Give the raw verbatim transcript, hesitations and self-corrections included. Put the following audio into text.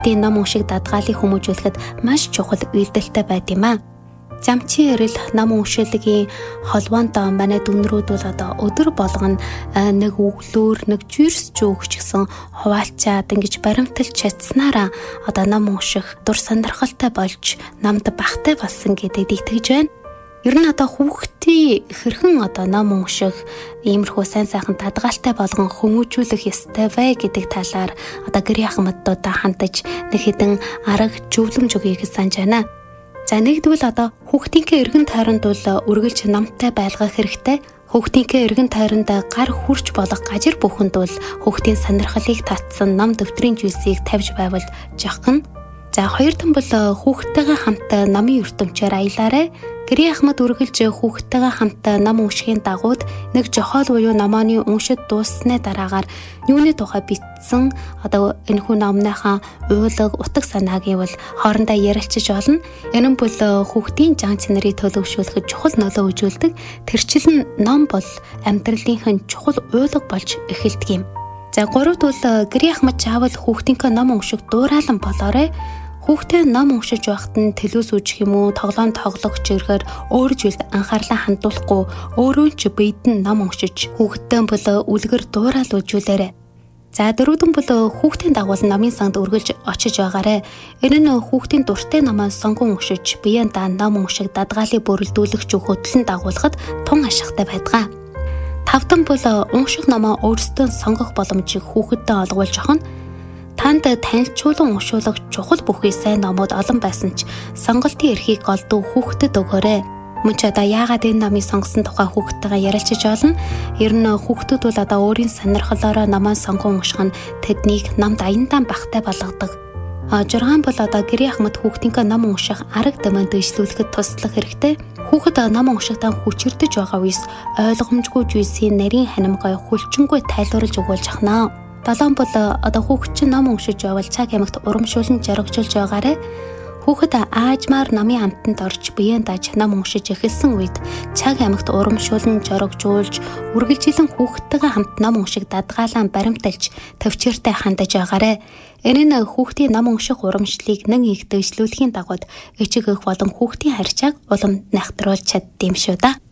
хүүхдийн ном уншиг дадгаалыг хүмүүжүүлэхэд маш чухал үйлдэлтэй байд юм а. Замчин эрэл ном уншилгийн холбоонд манай дүнрүүд бол одоо өдөр болгоно нэг өглөөр нэг жирс жөөгч гэсэн хуваалцаад ингэж баримталж чадсанараа одоо ном унших дур сонирхолтой болж намд бахтай болсон гэдэг итгэж байна. Ер нь одоо хүүхдийн хэрхэн одоо ном унших иймэрхүү сайн сайхан дадгаалтай болгон хүмүүжүүлэх ёстой вэ гэдэг талаар одоо гэр яхмадтуудаа хандаж нэг хэдэн арга зөвлөмж өгье гэж санаж байна. За нэгдүгээр одоо хүүхдийнхээ эргэн тойронд бол үргэлж намтай байлгах хэрэгтэй. Хүүхдийнхээ эргэн тойронд гар хүрч болох гажир бүхэнд бол хүүхдийн сонирхлыг татсан ном дэвтрийн зүйлсийг тавьж байвал жохно. За хоёрдан бол хүүхдтэйгээ хамт номын ертөнцөөр аялаарай. Гэрийн ахмад үргэлж хүүхдтэйгээ хамт ном уншихын дагууд нэг жохол буюу номооны уншид дууссаны дараагаар юуны тухай бичсэн одоо энэхүү номныхаа уйлаг утга санааг бол хоорондоо ярилцаж олно. Энэ нь бол хүүхдийн зан чанарыг төлөвшүүлэхэд чухал нөлөө үзүүлдэг. Тэрчил нь ном бол амьдралынхын чухал уйлаг болж эхэлдэг юм. За гуравд бол гэрийн ахмад чаавал хүүхдийнхээ ном унших дуурайлан болоорой. Хүүхдээ ном уншиж байхад нь телевиз үзэх юм уу, тоглоом тоглох чиргээр өөр зүйлд анхаарлаа хандуулахгүй өөрөө ч биед нь ном уншиж хүүхдтэй бол үлгэр дуурал үзүүлээрэй. За дөрөвдөн бол хүүхдийн дагуул номын санд үргэлж очиж байгаарай. Энэ нь хүүхдийн дуртай номоо сонгон уншиж биеийн даа ном уншиг дадгаалыг бүрэлдүүлэх ч хөтлөн дагуулхад тун ашигтай байдгаа. Тавдан бол унших номоо өөрсдөө сонгох боломжийг хүүхэдтэй олгуулж ахна. Танд танилцуулан уншуулах чухал бүхий сайн номууд олон байсан ч сонголтын эрхийг голдуу хүүхдэд өгөөрэй. Мөн ч одоо яагаад энэ номыг сонгосон тухай хүүхдтэйгээ ярилцаж олно. Ер нь хүүхдүүд бол одоо өөрийн сонирхлоороо номоо сонгон унших нь тэднийг номд аяндаа бахтай болгодог. А жургаан бол одоо гэрийн ахмад хүүхдийнхээ ном унших арга дамын дэвшлүүлэхэд туслах хэрэгтэй. Хүүхэд ном уншихтаа хүчирдэж байгаа үес ойлгомжгүй зүйлсийн нарийн ханимгай хүлчингүй тайлбарлаж өгүүлж ахнаа. Долоон бол одоо хүүхэд чинь ном уншиж байвал цаг ямагт урамшуулн жаргажуулж байгаарэ. Хүүхэд аажмаар намын амтанд орж биеийн даж ном уншиж эхэлсэн үед цаг ямагт урамшуулн жаргажуулж үргэлжилэн хүүхдтэйгээ хамт ном уншиг дадгаалan баримталж төвчээртэй хандаж байгаарэ. Энэ нь хүүхдийн ном унших урамшлыг нэн их дэвшлүүлэхийн дагуу ичиг их болон хүүхдийн харьцааг улам нягтруулж чаддсан юм шүү да.